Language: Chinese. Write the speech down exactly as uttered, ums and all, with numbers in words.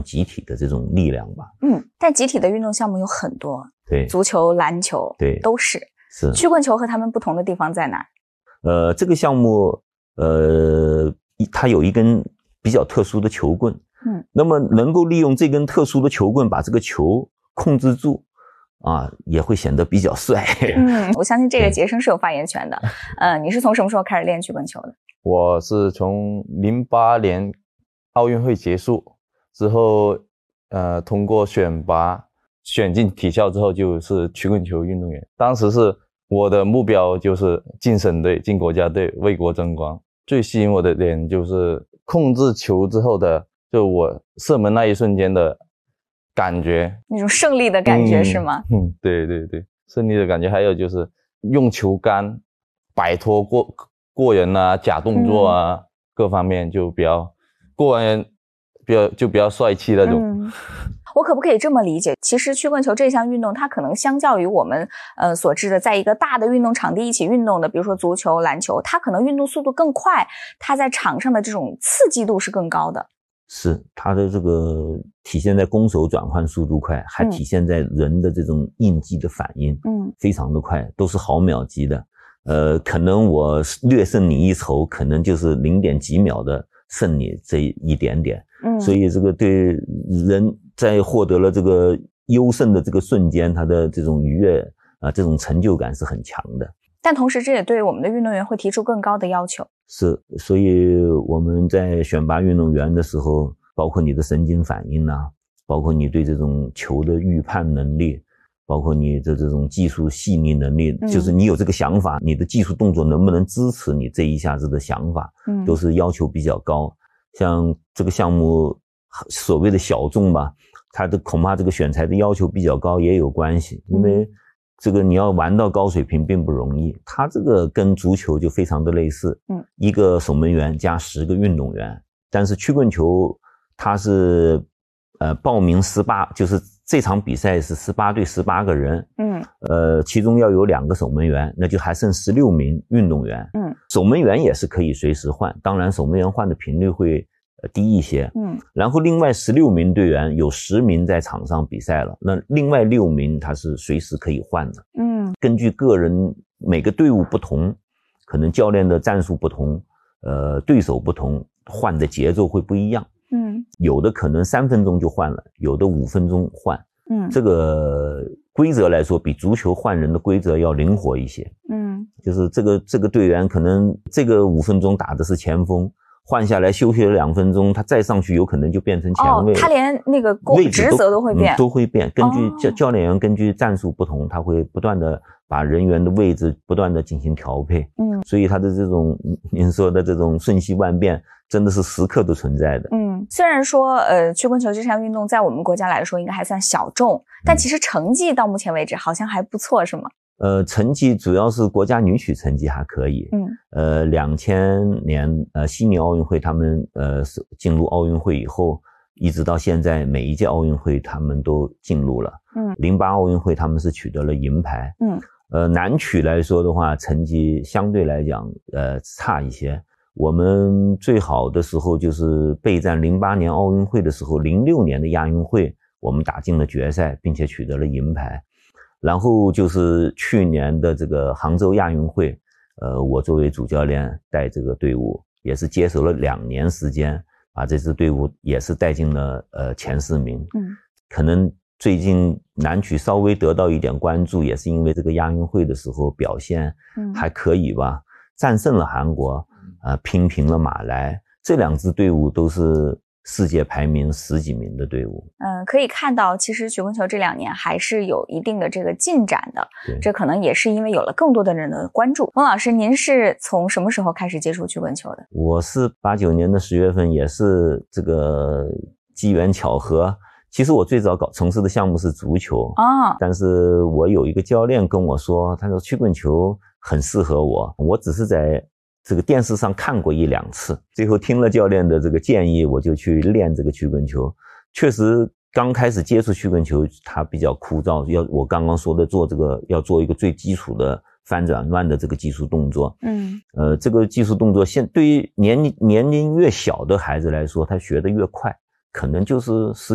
集体的这种力量吧。 嗯，但集体的运动项目有很多， 对， 足球、篮球， 对， 都是。 是。 曲棍球和他们不同的地方在哪儿？ 呃，这个项目，呃，它有一根比较特殊的球棍， 嗯，那么能够利用这根特殊的球棍把这个球控制住，啊，也会显得比较帅。 嗯，我相信这个杰生是有发言权的。呃，你是从什么时候开始练曲棍球的？ 我是从零八年奥运会结束之后，呃，通过选拔选进体校之后，就是曲棍球运动员。当时是我的目标就是进省队、进国家队，为国争光。最吸引我的点就是控制球之后的，就我射门那一瞬间的感觉， 那种胜利的感觉、嗯、是吗？ 嗯，对对对，胜利的感觉。还有就是用球杆摆脱过过人啊、假动作啊、嗯，各方面就比较过人，比较就比较帅气那种。 嗯，我可不可以这么理解？其实曲棍球这项运动，它可能相较于我们呃所知的，在一个大的运动场地一起运动的，比如说足球、篮球，它可能运动速度更快，它在场上的这种刺激度是更高的。 是，它的这个体现在攻守转换速度快，还体现在人的这种应激的反应，嗯，非常的快，都是毫秒级的。呃，可能我略胜你一筹，可能就是零点几秒的胜你这一点点。嗯，所以这个对人在获得了这个优胜的这个瞬间，他的这种愉悦啊、呃，这种成就感是很强的。 但同时这也对我们的运动员会提出更高的要求。 是，所以我们在选拔运动员的时候，包括你的神经反应啊，包括你对这种球的预判能力，包括你的这种技术细腻能力、嗯、就是你有这个想法，你的技术动作能不能支持你这一下子的想法、嗯、都是要求比较高。像这个项目所谓的小众吧，它的恐怕这个选材的要求比较高也有关系，因为这个你要玩到高水平并不容易。它这个跟足球就非常的类似，嗯，一个守门员加十个运动员，但是曲棍球它是呃报名十八，就是这场比赛是十八对十八个人，嗯，呃其中要有两个守门员，那就还剩十六名运动员，嗯，守门员也是可以随时换，当然守门员换的频率会呃低一些，嗯，然后另外十六名队员有十名在场上比赛了，那另外六名他是随时可以换的，嗯，根据个人每个队伍不同，可能教练的战术不同，呃对手不同，换的节奏会不一样，嗯，有的可能三分钟就换了，有的五分钟换，嗯，这个规则来说比足球换人的规则要灵活一些，嗯，就是这个这个队员可能这个五分钟打的是前锋，换下来休息了两分钟，他再上去有可能就变成前卫了。 哦，他连那个职责都会变、 嗯，都会变。根据教、哦、教练员根据战术不同，他会不断的把人员的位置不断的进行调配。嗯，所以他的这种您说的这种瞬息万变，真的是时刻都存在的。 嗯，虽然说呃曲棍球这项运动在我们国家来说应该还算小众，但其实成绩到目前为止好像还不错，是吗？ 呃，成绩主要是国家女曲成绩还可以。嗯，呃，两千年呃悉尼奥运会他们呃进入奥运会以后，一直到现在每一届奥运会他们都进入了。嗯，零八奥运会他们是取得了银牌。嗯，呃，男曲来说的话，成绩相对来讲呃差一些。我们最好的时候就是备战零八年奥运会的时候，零六年的亚运会我们打进了决赛，并且取得了银牌。然后就是去年的这个杭州亚运会，呃，我作为主教练带这个队伍，也是接手了两年时间，把这支队伍也是带进了呃前四名。嗯，可能最近男曲稍微得到一点关注，也是因为这个亚运会的时候表现还可以吧，战胜了韩国，呃，拼平了马来，这两支队伍都是世界排名十几名的队伍。 嗯，可以看到其实曲棍球这两年还是有一定的这个进展的，这可能也是因为有了更多的人的关注。翁老师，您是从什么时候开始接触曲棍球的？ 我是八九年的十月份，也是这个机缘巧合。其实我最早搞从事的项目是足球啊、哦，但是我有一个教练跟我说，他说曲棍球很适合我，我只是在这个电视上看过一两次，最后听了教练的这个建议，我就去练这个曲棍球。确实刚开始接触曲棍球它比较枯燥，要我刚刚说的做这个要做一个最基础的翻转弯的这个技术动作。嗯，呃这个技术动作现对于年龄年龄越小的孩子来说，他学得越快，可能就是十